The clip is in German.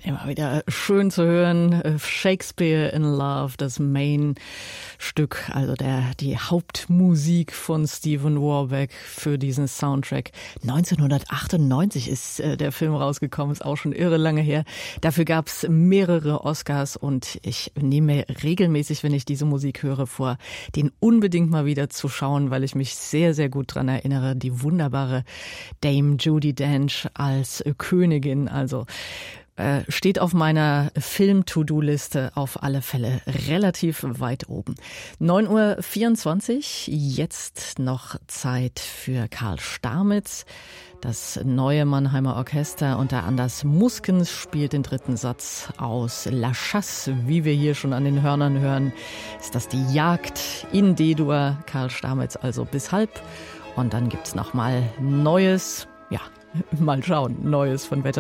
Immer wieder schön zu hören. Shakespeare in Love, das Main-Stück, also die Hauptmusik von Stephen Warbeck für diesen Soundtrack. 1998 ist der Film rausgekommen, ist auch schon irre lange her. Dafür gab es mehrere Oscars und ich nehme mir regelmäßig, wenn ich diese Musik höre, vor, den unbedingt mal wieder zu schauen, weil ich mich sehr, sehr gut dran erinnere. Die wunderbare Dame Judi Dench als Königin, also steht auf meiner Film-To-Do-Liste auf alle Fälle relativ weit oben. 9:24 Uhr, jetzt noch Zeit für Karl Stamitz. Das neue Mannheimer Orchester unter Anders Muskens spielt den dritten Satz aus La Chasse. Wie wir hier schon an den Hörnern hören, ist das die Jagd in D-Dur. Karl Stamitz also bis halb. Und dann gibt's noch mal Neues, ja, mal schauen, Neues von Wetter